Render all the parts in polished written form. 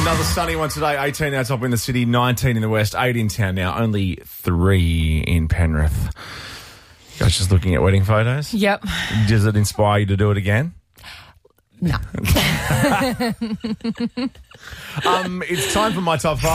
Another sunny one today. 18 now top in the city, 19 in the west, 8 in town now, only 3 in Penrith. You guys just looking at wedding photos? Yep. Does it inspire you to do it again? No. It's time for my top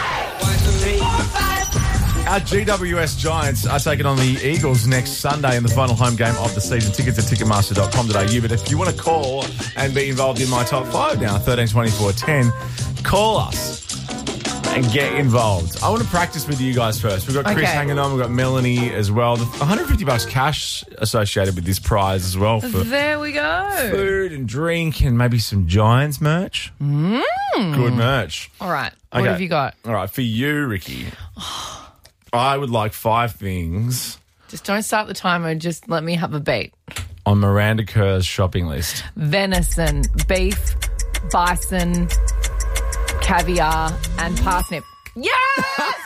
5. Our GWS Giants are taking on the Eagles next Sunday in the final home game of the season. Tickets at ticketmaster.com.au. But if you want to call and be involved in my top 5 now, 13 24 10, call us and get involved. I want to practice with you guys first. We've got Chris hanging on. We've got Melanie as well. $150 cash associated with this prize as well. For there we go. Food and drink and maybe some Giants merch. Good merch. All right. What have you got? All right. For you, Ricky, I would like 5 things. Just don't start the timer. Just let me have a beat. On Miranda Kerr's shopping list. Venison, beef, bison, caviar, and parsnip. Yes!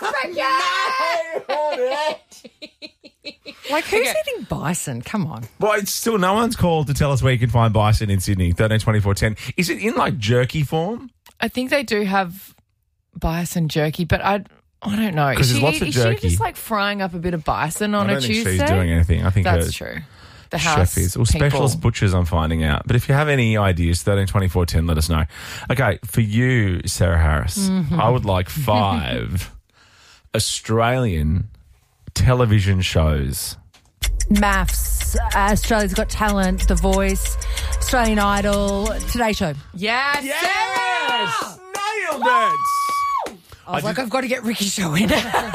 Like, who's eating bison? Come on. Well, it's still no one's called to tell us where you can find bison in Sydney. 13 24 10. Is it in like jerky form? I think they do have bison jerky, but I don't know. Because there's lots of jerky. Is she just like frying up a bit of bison on a Tuesday? I don't think she's doing anything. I think that's true. The house chef is. Or specialist butchers, I'm finding out. But if you have any ideas, 13 24 10, let us know. Okay, for you, Sarah Harris, I would like 5 Australian television shows. Maths, Australia's Got Talent, The Voice, Australian Idol, Today Show. Yes! Yes! Nailed it! I was like, I've got to get Ricky's show in.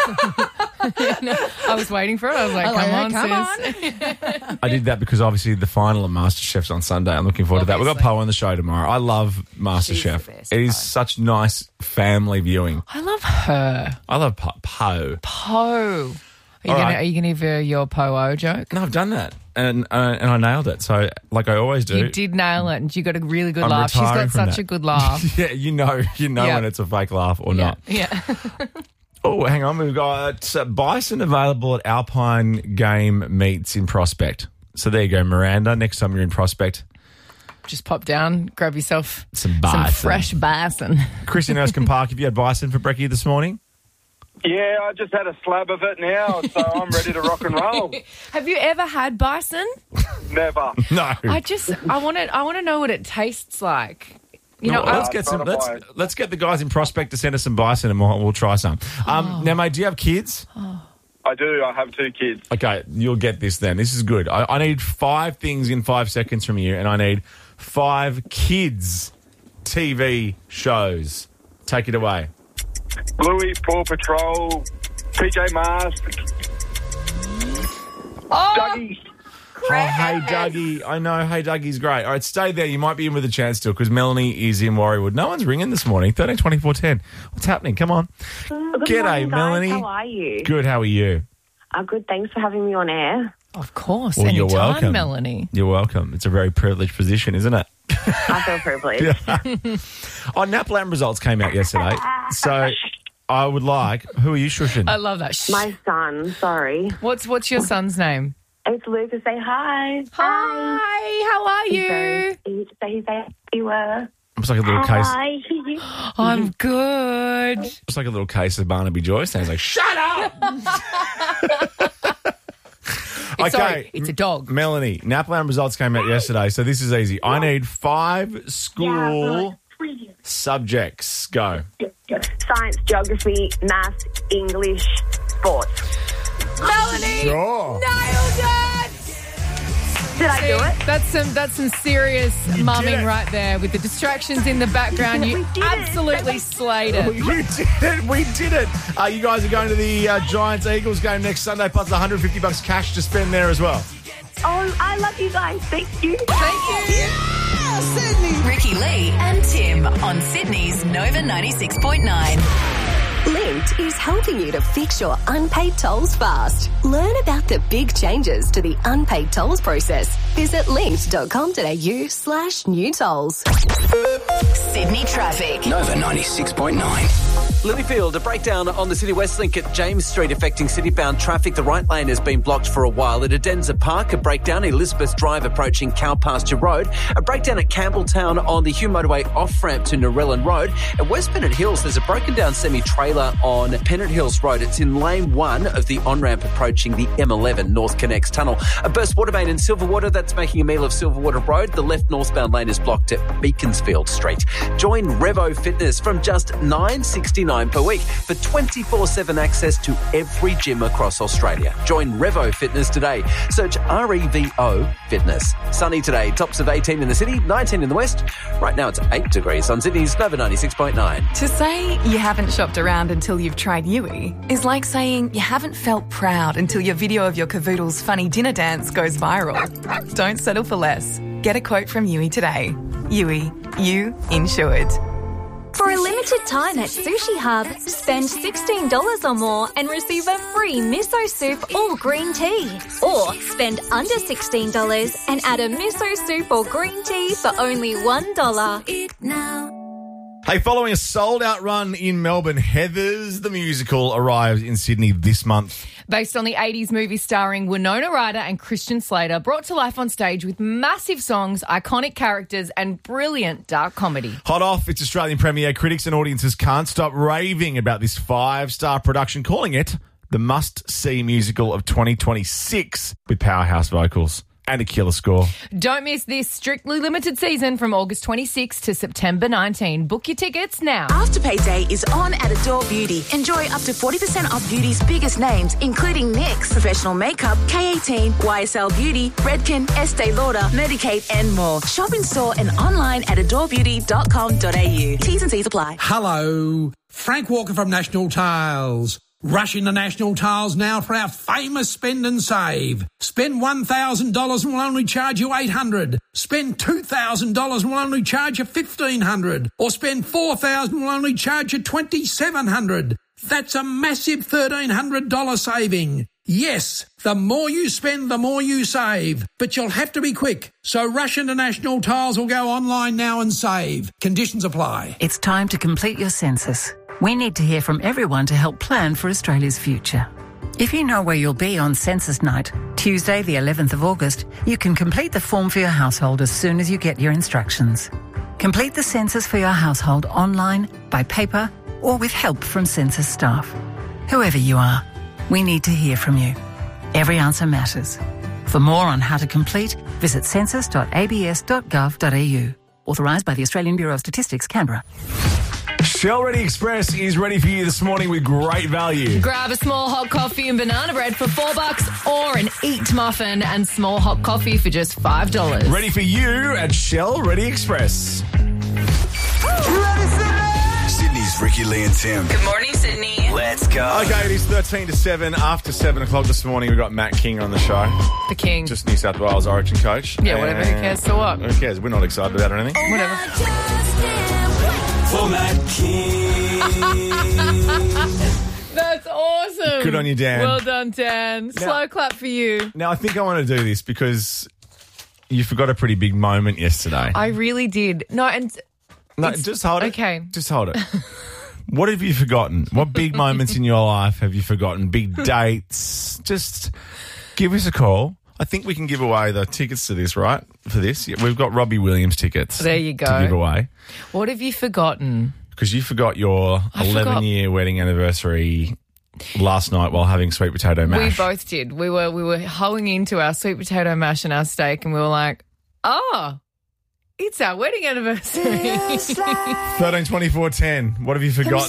I was waiting for it. I was like, come on. I did that because obviously the final of MasterChef's on Sunday. I'm looking forward to that. We've got Poe on the show tomorrow. I love MasterChef. It is such nice family viewing. I love her. I love Poe. Poe. Are you going to give your Po-O joke? No, I've done that. And I nailed it. So, like I always do. You did nail it, and you got a really good laugh. She's got such a good laugh. Yeah, you know when it's a fake laugh or not. Yeah. Oh, hang on. We've got bison available at Alpine Game Meats in Prospect. So there you go, Miranda. Next time you're in Prospect, just pop down, grab yourself some fresh bison. Chris in Erskine Park, have you had bison for brekkie this morning? Yeah, I just had a slab of it now, so I'm ready to rock and roll. Have you ever had bison? Never. No. I want to know what it tastes like. Let's get the guys in Prospect to send us some bison and we'll try some. Now, mate, do you have kids? I do. I have 2 kids. Okay, you'll get this then. This is good. I need 5 things in 5 seconds from you, and I need 5 kids' TV shows. Take it away. Bluey, Paw Patrol, PJ Masks, Dougie. Oh, Hey Dougie. I know Hey Dougie's great. All right, stay there. You might be in with a chance still because Melanie is in Warriewood. No one's ringing this morning. 13 24 10. What's happening? Come on. Good morning, Melanie. How are you? Good. How are you? Good. Thanks for having me on air. Of course. Well, you're welcome, Melanie. You're welcome. It's a very privileged position, isn't it? I feel privileged. NAPLAM results came out yesterday. So I would like... Who are you shushing? I love that. My son, sorry. What's your son's name? It's Lucas. Say hi. Hi. How are you? He say you were. It's like a little case. Hi. I'm good. It's like a little case of Barnaby Joyce. And he's like, shut up! Sorry, it's a dog. Melanie, NAPLAM results came out yesterday, so this is easy. I need 5 school subjects. Go. Science, geography, maths, English, sports. Melanie! Sure. Nailed it! Did I do it? That's some serious mumming right there with the distractions in the background. You absolutely slayed it. You did it. We did it. You guys are going to the Giants-Eagles game next Sunday, plus $150 cash to spend there as well. Oh, I love you guys. Thank you. Thank you. Yeah, Sydney. Ricky Lee and Tim on Sydney's Nova 96.9. Linked is helping you to fix your unpaid tolls fast. Learn about the big changes to the unpaid tolls process Visit linkt.com.au/new tolls. Sydney traffic. Nova 96.9. Lilyfield, a breakdown on the City West Link at James Street affecting city-bound traffic. The right lane has been blocked for a while. At Adenza Park, a breakdown. Elizabeth Drive approaching Cowpasture Road. A breakdown at Campbelltown on the Hume Motorway off-ramp to Narellan Road. At West Pennant Hills, there's a broken-down semi-trailer on Pennant Hills Road. It's in lane 1 of the on-ramp approaching the M11 North Connects Tunnel. A burst water main in Silverwater, that's making a meal of Silverwater Road. The left northbound lane is blocked at Beaconsfield Street. Join Revo Fitness from just $9.69 per week for 24/7 access to every gym across Australia. Join Revo Fitness today. Search REVO Fitness. Sunny today, tops of 18 in the city, 19 in the west. Right now it's 8 degrees on Sydney's Nova 96.9. To say you haven't shopped around until you've tried Yui is like saying you haven't felt proud until your video of your cavoodle's funny dinner dance goes viral. Don't settle for less. Get a quote from Yui today. Yui, you insured. For a limited time at Sushi Hub, spend $16 or more and receive a free miso soup or green tea. Or spend under $16 and add a miso soup or green tea for only $1. Hey, following a sold-out run in Melbourne, Heathers the Musical arrives in Sydney this month. Based on the 80s movie starring Winona Ryder and Christian Slater, brought to life on stage with massive songs, iconic characters and brilliant dark comedy. Hot off its Australian premiere, critics and audiences can't stop raving about this 5-star production, calling it the must-see musical of 2026 with powerhouse vocals and a killer score. Don't miss this strictly limited season from August 26 to September 19. Book your tickets now. Afterpay Day is on at Adore Beauty. Enjoy up to 40% off beauty's biggest names, including NYX, Professional Makeup, K18, YSL Beauty, Redken, Estee Lauder, Medicaid, and more. Shop in store and online at adorebeauty.com.au. T's and C's apply. Hello, Frank Walker from National Tiles. Rush into National Tiles now for our famous spend and save. Spend $1,000 and we'll only charge you $800. Spend $2,000 and we'll only charge you $1,500. Or spend $4,000 and we'll only charge you $2,700. That's a massive $1,300 saving. Yes, the more you spend, the more you save. But you'll have to be quick. So rush into National Tiles or go online now and save. Conditions apply. It's time to complete your census. We need to hear from everyone to help plan for Australia's future. If you know where you'll be on census night, Tuesday the 11th of August, you can complete the form for your household as soon as you get your instructions. Complete the census for your household online, by paper, or with help from census staff. Whoever you are, we need to hear from you. Every answer matters. For more on how to complete, visit census.abs.gov.au. Authorised by the Australian Bureau of Statistics, Canberra. Shell Ready Express is ready for you this morning with great value. Grab a small hot coffee and banana bread for $4 or an Eat muffin and small hot coffee for just $5. Ready for you at Shell Ready Express. Sydney's Ricky, Lee and Tim. Good morning, Sydney. Let's go. Okay, it is 13 to 7. After 7 o'clock this morning, we've got Matt King on the show. The King. Just New South Wales Origin coach. Yeah, whatever. Who cares? So what? Who cares? We're not excited about it or anything. Whatever. For Matt King. That's awesome. Good on you, Dan. Well done, Dan. Slow clap for you. Now, I think I want to do this because you forgot a pretty big moment yesterday. I really did. No, just hold it. Okay. Just hold it. What have you forgotten? What big moments in your life have you forgotten? Big dates? Just give us a call. I think we can give away the tickets to this, right? For this. Yeah, we've got Robbie Williams tickets. There you go. To give away. What have you forgotten? Because you forgot your 11-year wedding anniversary last night while having sweet potato mash. We both did. We were hoeing into our sweet potato mash and our steak and we were like, oh, it's our wedding anniversary. 13 24 10. What have you forgotten?